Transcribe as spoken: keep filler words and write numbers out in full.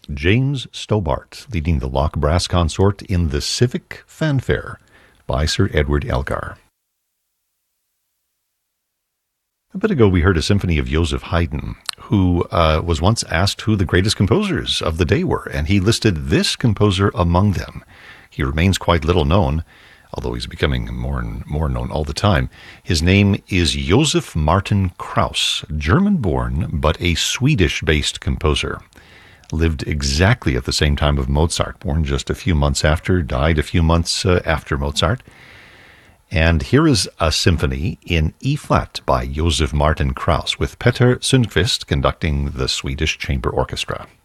James Stobart, leading the Loch Brass Consort in the Civic Fanfare by Sir Edward Elgar. A bit ago, we heard a symphony of Joseph Haydn, who uh, was once asked who the greatest composers of the day were, and he listed this composer among them. He remains quite little known, although he's becoming more and more known all the time. His name is Joseph Martin Krauss, German-born but a Swedish-based composer. Lived exactly at the same time of Mozart, born just a few months after, died a few months uh, after Mozart. And here is a symphony in E-flat by Joseph Martin Krauss, with Peter Sundqvist conducting the Swedish Chamber Orchestra.